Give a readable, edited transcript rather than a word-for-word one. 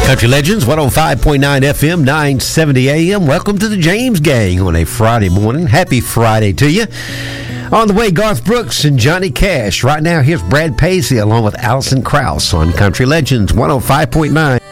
Country Legends, 105.9 FM, 970 AM. Welcome to the James Gang on a Friday morning. Happy Friday to you. On the way, Garth Brooks and Johnny Cash. Right now, here's Brad Paisley along with Alison Krauss on Country Legends, 105.9.